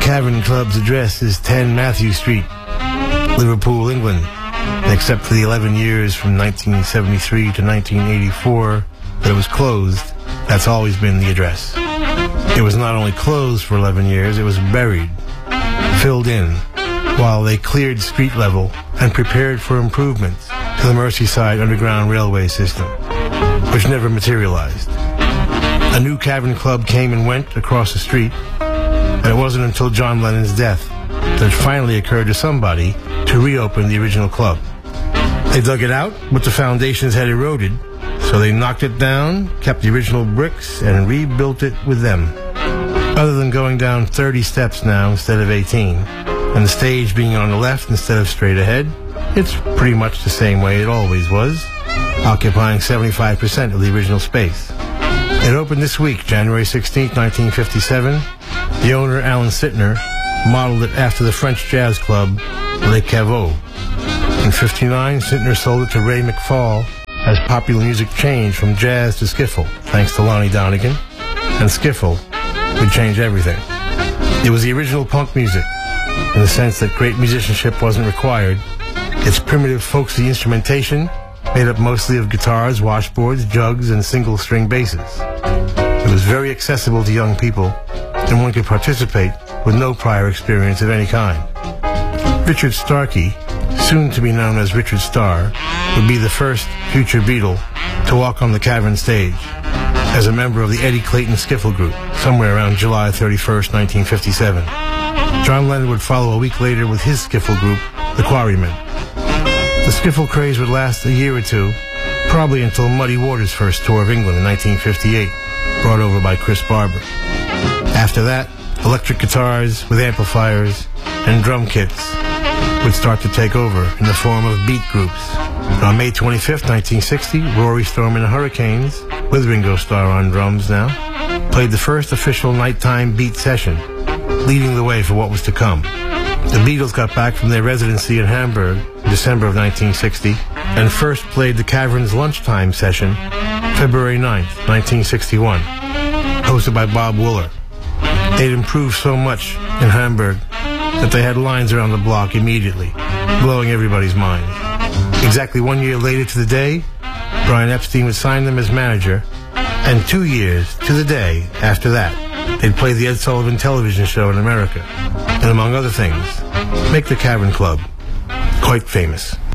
Cavern Club's address is 10 Matthew Street, Liverpool, England. And except for the 11 years from 1973 to 1984 that it was closed, that's always been the address. It was not only closed for 11 years, it was buried, filled in, while they cleared street level and prepared for improvements to the Merseyside Underground Railway system, which never materialized. A new Cavern Club came and went across the street, and it wasn't until John Lennon's death that it finally occurred to somebody to reopen the original club. They dug it out, but the foundations had eroded, so they knocked it down, kept the original bricks, and rebuilt it with them. Other than going down 30 steps now instead of 18, and the stage being on the left instead of straight ahead, it's pretty much the same way it always was, occupying 75% of the original space. It opened this week, January 16, 1957. The owner, Alan Sittner, modeled it after the French jazz club Les Caveaux. In '59, Sittner sold it to Ray McFall as popular music changed from jazz to skiffle, thanks to Lonnie Donegan, and skiffle would change everything. It was the original punk music, in the sense that great musicianship wasn't required. Its primitive folksy instrumentation, made up mostly of guitars, washboards, jugs, and single-string basses. It was very accessible to young people, and one could participate with no prior experience of any kind. Richard Starkey, soon to be known as Richard Starr, would be the first future Beatle to walk on the Cavern stage as a member of the Eddie Clayton Skiffle Group, somewhere around July 31st, 1957. John Lennon would follow a week later with his skiffle group, the Quarrymen. The skiffle craze would last a year or two, probably until Muddy Waters' first tour of England in 1958, brought over by Chris Barber. After that, electric guitars with amplifiers and drum kits would start to take over in the form of beat groups. And on May 25th, 1960, Rory Storm and the Hurricanes, with Ringo Starr on drums now, played the first official nighttime beat session, leading the way for what was to come. The Beatles got back from their residency in Hamburg in December of 1960 and first played the Cavern's lunchtime session February 9th, 1961, hosted by Bob Wooler. They'd improved so much in Hamburg that they had lines around the block immediately, blowing everybody's minds. Exactly 1 year later to the day, Brian Epstein would sign them as manager, and 2 years to the day after that, they'd play the Ed Sullivan television show in America, and among other things, make the Cavern Club quite famous.